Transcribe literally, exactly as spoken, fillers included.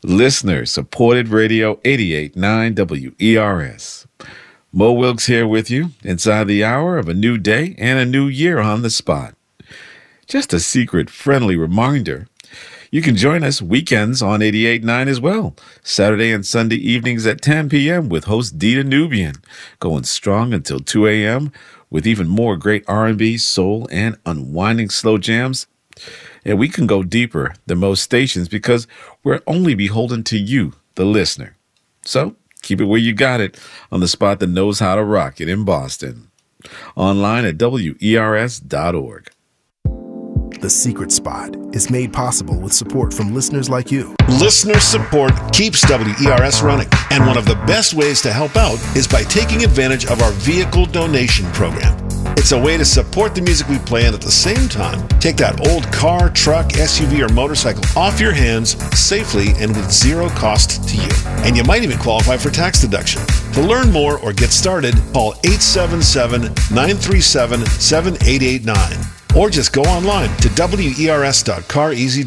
Listener supported radio eighty-eight point nine W E R S. Mo Wilkes here with you inside the hour of a new day and a new year on the spot. Just a secret friendly reminder. You can join us weekends on eighty-eight point nine as well. Saturday and Sunday evenings at ten p.m. with host Dita Nubian. Going strong until two a.m. with even more great R and B, soul, and unwinding slow jams. And we can go deeper than most stations because we're only beholden to you, the listener. So keep it where you got it on the spot that knows how to rock it in Boston. Online at W E R S dot org. The Secret Spot is made possible with support from listeners like you. Listener support keeps W E R S running, and one of the best ways to help out is by taking advantage of our vehicle donation program. It's a way to support the music we play and at the same time take that old car, truck, S U V, or motorcycle off your hands safely and with zero cost to you. And you might even qualify for tax deduction. To learn more or get started, call eight seven seven, nine three seven, seven eight eight nine or just go online to W E R S dot car easy dot com.